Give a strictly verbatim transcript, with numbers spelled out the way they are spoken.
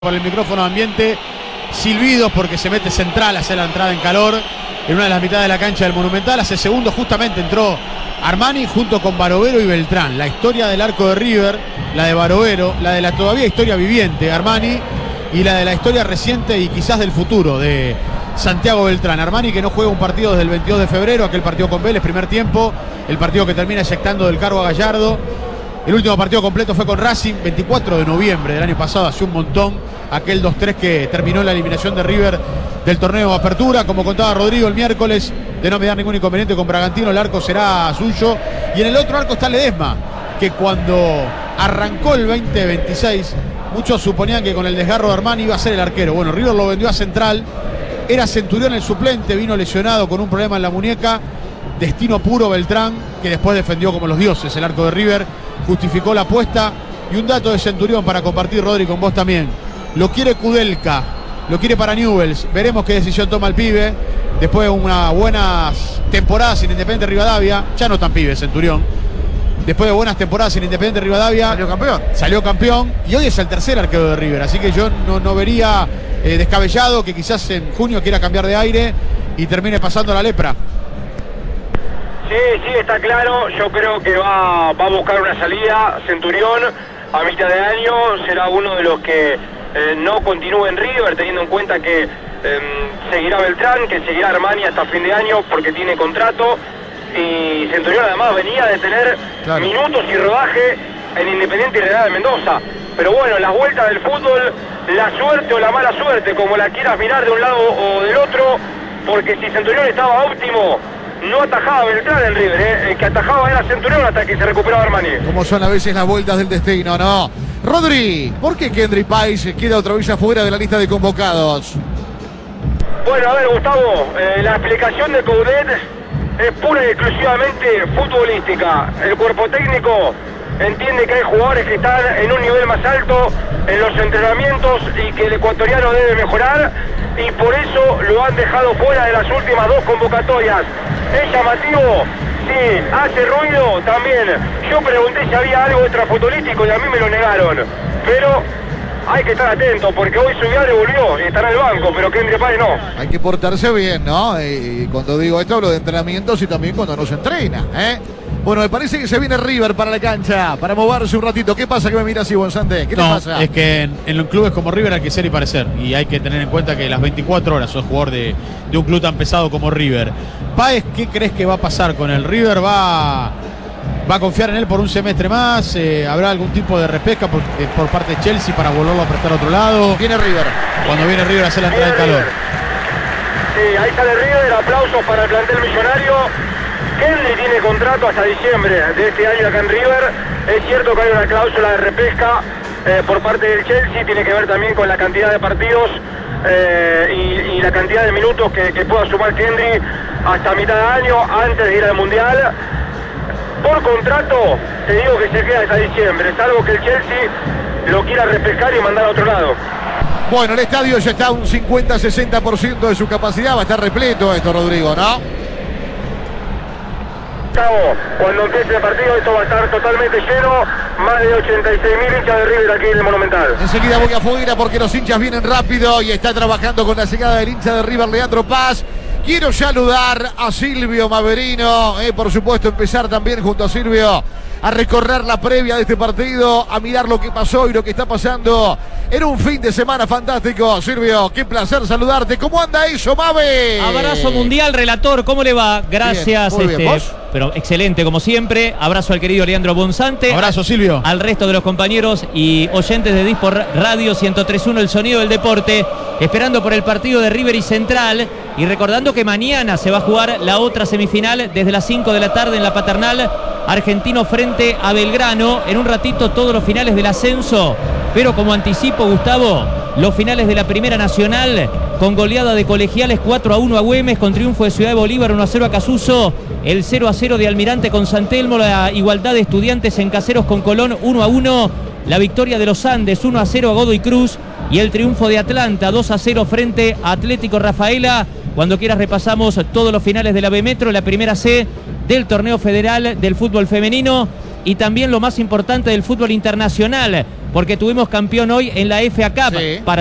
Por el micrófono ambiente, silbidos porque se mete central a hacer la entrada en calor en una de las mitades de la cancha del Monumental. Hace segundos justamente entró Armani junto con Barovero y Beltrán. La historia del arco de River, la de Barovero, la de la todavía historia viviente Armani y la de la historia reciente y quizás del futuro de Santiago Beltrán. Armani que no juega un partido desde el veintidós de febrero, aquel partido con Vélez, primer tiempo, el partido que termina eyectando del cargo a Gallardo. El último partido completo fue con Racing, veinticuatro de noviembre del año pasado, hace un montón, aquel dos tres que terminó la eliminación de River del torneo de apertura. Como contaba Rodrigo el miércoles, de no me dar ningún inconveniente con Bragantino, el arco será suyo. Y en el otro arco está Ledesma, que cuando arrancó el veinte veintiséis, muchos suponían que con el desgarro de Armani iba a ser el arquero. Bueno, River lo vendió a Central, era Centurión el suplente, vino lesionado con un problema en la muñeca. Destino puro Beltrán, que después defendió como los dioses el arco de River, justificó la apuesta. Y un dato de Centurión para compartir, Rodri, con vos también. Lo quiere Kudelka, lo quiere para Newell's. Veremos qué decisión toma el pibe. Después de unas buenas temporadas en Independiente Rivadavia, ya no tan pibe Centurión. Después de buenas temporadas en Independiente Rivadavia, salió campeón. Salió campeón y hoy es el tercer arquero de River. Así que yo no, no vería eh, descabellado que quizás en junio quiera cambiar de aire y termine pasando la lepra. Sí, sí, está claro. Yo creo que va, va a buscar una salida. Centurión a mitad de año será uno de los que eh, no continúe en River, teniendo en cuenta que eh, seguirá Beltrán, que seguirá Armani hasta fin de año porque tiene contrato. Y Centurión además venía de tener claro. minutos y rodaje en Independiente y Real de Mendoza. Pero bueno, las vueltas del fútbol, la suerte o la mala suerte, como la quieras mirar de un lado o del otro, porque si Centurión estaba óptimo, no atajaba Beltrán en River, ¿eh? El que atajaba era Centurión hasta que se recuperaba Armani. Como son a veces las vueltas del destino, ¿no? Rodri, ¿por qué Kendry Páez queda otra vez afuera de la lista de convocados? Bueno, a ver, Gustavo, eh, la explicación de Coudet es pura y exclusivamente futbolística. El cuerpo técnico entiende que hay jugadores que están en un nivel más alto en los entrenamientos y que el ecuatoriano debe mejorar, y por eso lo han dejado fuera de las últimas dos convocatorias. ¿Es llamativo? Sí. ¿Hace ruido? También. Yo pregunté si había algo extrafutbolístico y a mí me lo negaron. Pero hay que estar atento porque hoy Subiare volvió y está en el banco, pero Kendry Páez no. Hay que portarse bien, ¿no? Y cuando digo esto hablo de entrenamientos y también cuando no se entrena, ¿eh? Bueno, me parece que se viene River para la cancha, para moverse un ratito. ¿Qué pasa que me mira así, Bonsante? ¿Qué no, te pasa? Es que en, en los clubes como River hay que ser y parecer. Y hay que tener en cuenta que las veinticuatro horas sos jugador de, de un club tan pesado como River. Páez, ¿qué crees que va a pasar con el River? ¿Va, va a confiar en él por un semestre más? Eh, ¿Habrá algún tipo de repesca por, eh, por parte de Chelsea para volverlo a prestar a otro lado? Viene River. Cuando viene River a hacer la entrada de calor. Sí, ahí sale River. Aplausos para el plantel millonario. Kendry tiene contrato hasta diciembre de este año acá en River. Es cierto que hay una cláusula de repesca eh, por parte del Chelsea, tiene que ver también con la cantidad de partidos eh, y, y la cantidad de minutos que, que pueda sumar Kendry hasta mitad de año antes de ir al Mundial. Por contrato, te digo que se queda hasta diciembre, salvo que el Chelsea lo quiera repescar y mandar a otro lado. Bueno, el estadio ya está a un cincuenta a sesenta por ciento de su capacidad, va a estar repleto esto, Rodrigo, ¿no? Cuando empiece el partido esto va a estar totalmente lleno, más de ochenta y seis mil hinchas de River aquí en el Monumental. Enseguida voy afuera porque los hinchas vienen rápido y está trabajando con la llegada del hincha de River, Leandro Paz. Quiero saludar a Silvio Maverino, eh, por supuesto empezar también junto a Silvio a recorrer la previa de este partido, a mirar lo que pasó y lo que está pasando en un fin de semana fantástico. Silvio, qué placer saludarte. ¿Cómo anda eso, Mave? Abrazo mundial, relator, ¿cómo le va? Gracias. Bien, muy este, bien. ¿Vos? Pero excelente, como siempre. Abrazo al querido Leandro Bonsante. Abrazo, Silvio. Al resto de los compañeros y oyentes de Dispor Radio ciento tres punto uno, el sonido del deporte. Esperando por el partido de River y Central. Y recordando que mañana se va a jugar la otra semifinal desde las cinco de la tarde en la Paternal. Argentino frente a Belgrano. En un ratito todos los finales del ascenso. Pero como anticipo, Gustavo, los finales de la Primera Nacional con goleada de Colegiales cuatro a uno a Güemes, con triunfo de Ciudad de Bolívar uno a cero a Casuso, el cero a cero de Almirante con San Telmo, la igualdad de Estudiantes en Caseros con Colón uno a uno, la victoria de los Andes uno a cero a Godoy Cruz y el triunfo de Atlanta dos a cero frente a Atlético Rafaela. Cuando quieras repasamos todos los finales de la B Metro, la primera C del torneo federal del fútbol femenino y también lo más importante del fútbol internacional. porque tuvimos campeón hoy en la F A Cup. Sí. Para